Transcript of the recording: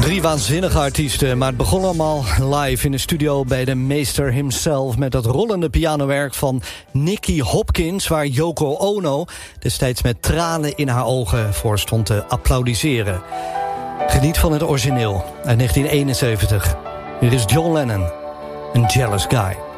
Drie waanzinnige artiesten, maar het begon allemaal live in de studio bij de meester himself met dat rollende pianowerk van Nicky Hopkins, waar Yoko Ono destijds met tranen in haar ogen voor stond te applaudisseren. Geniet van het origineel uit 1971. Hier is John Lennon, een Jealous Guy.